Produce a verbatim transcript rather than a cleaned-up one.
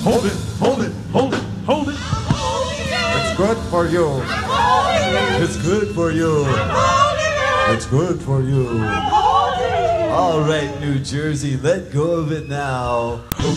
hold it, hold it, hold it, hold it. It's good for you. It's good for you. It's good for you. All right, New Jersey, let go of it now.